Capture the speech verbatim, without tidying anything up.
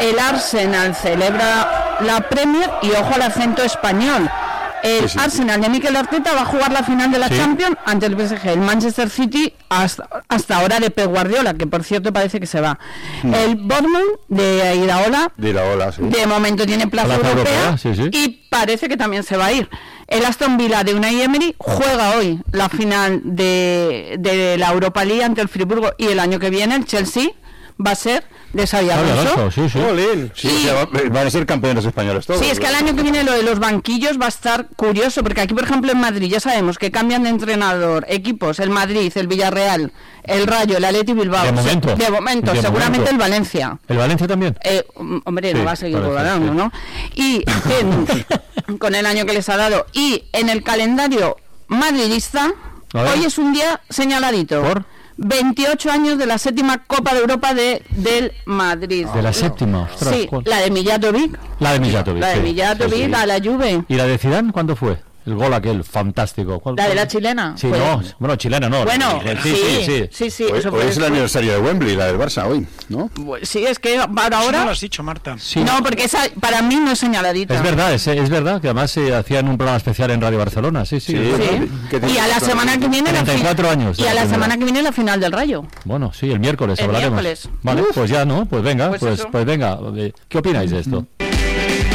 el Arsenal celebra la Premier y ojo al acento español. El sí, sí. Arsenal de Mikel Arteta va a jugar la final de la sí. Champions ante el P S G. El Manchester City hasta, hasta ahora de Pep Guardiola, que por cierto parece que se va. Mm. El Bournemouth de Iraola, de, Iraola, sí. de momento tiene plaza europea, europea sí, sí. y parece que también se va a ir. El Aston Villa de Unai Emery juega hoy la final de, de la Europa League ante el Friburgo, y el año que viene el Chelsea va a ser de Xabi Alonso. Sí, sí. sí, y, o sea, van a ser campeones españoles todos. Sí, es que el año que viene lo de los banquillos va a estar curioso, porque aquí, por ejemplo, en Madrid ya sabemos que cambian de entrenador equipos, el Madrid, el Villarreal, el Rayo, el Athletic Bilbao. De momento. De momento, de seguramente momento. el Valencia. ¿El Valencia también? Eh, hombre, sí, no va a seguir gobernando, sí. ¿no? Y en, con el año que les ha dado. Y en el calendario madridista, hoy es un día señaladito. ¿Por? veintiocho años de la séptima Copa de Europa de del Madrid. De la séptima, ostras, sí, ¿cuál? la de Mijatovic. La de Mijatovic. La de sí, Mijatovic, sí, sí. a la Juve. ¿Y la de Zidane cuándo fue? El gol aquel, fantástico. ¿Cuál, ¿La de la chilena? Sí, pues, no, bueno, chilena no. Bueno, sí, sí, sí. sí, sí, sí hoy, eso hoy es el aniversario de Wembley, la del Barça, hoy, ¿no? Sí, es que para ahora... No lo has dicho, Marta. Sí. No, porque esa para mí no es señaladita. Es verdad, es, es verdad, que además se eh, hacían un programa especial en Radio Barcelona, sí, sí. sí, sí. Y a la semana que viene... treinta y cuatro años. Y a la semana que viene la final del Rayo. Bueno, sí, el miércoles el hablaremos. Miércoles. Vale, Uf. pues ya, ¿no? Pues venga, pues, pues, pues venga. ¿Qué opináis de esto?